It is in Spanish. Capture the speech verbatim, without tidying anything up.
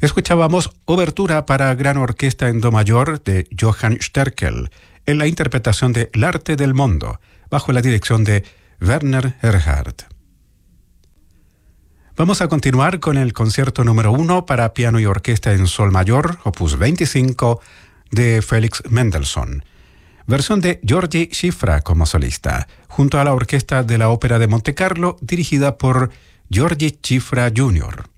Escuchábamos Obertura para gran orquesta en do mayor de Johann Sterkel, en la interpretación de L'arte del mondo, bajo la dirección de Werner Erhard. Vamos a continuar con el concierto número uno para piano y orquesta en sol mayor, opus veinticinco, de Felix Mendelssohn. Versión de György Cifra como solista, junto a la orquesta de la Ópera de Montecarlo, dirigida por György Cifra junior